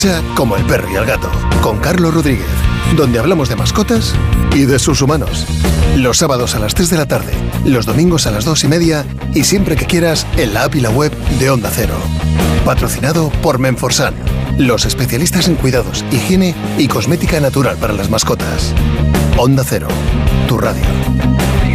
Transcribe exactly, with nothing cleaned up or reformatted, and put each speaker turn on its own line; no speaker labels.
Como el perro y el gato, con Carlos Rodríguez, donde hablamos de mascotas y de sus humanos. Los sábados a las tres de la tarde, los domingos a las dos y media y siempre que quieras en la app y la web de Onda Cero. Patrocinado por Menforsan, los especialistas en cuidados, higiene y cosmética natural para las mascotas. Onda Cero, tu radio.